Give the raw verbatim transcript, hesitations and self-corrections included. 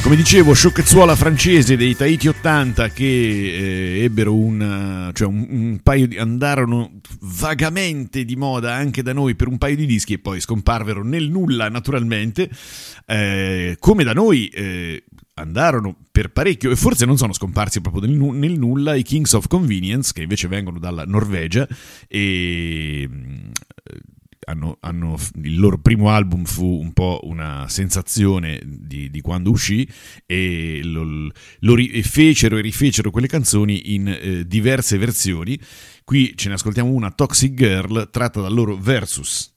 Come dicevo, sciocchezzuola francese dei Tahiti ottanta che eh, ebbero un, cioè un, un paio di, andarono vagamente di moda anche da noi per un paio di dischi e poi scomparvero nel nulla naturalmente, eh, come da noi eh, andarono per parecchio e forse non sono scomparsi proprio nel, nel nulla i Kings of Convenience, che invece vengono dalla Norvegia e Hanno, hanno, il loro primo album fu un po' una sensazione di, di quando uscì e lo, lo ri, fecero e rifecero quelle canzoni in eh, diverse versioni. Qui ce ne ascoltiamo una, Toxic Girl, tratta dal loro Versus.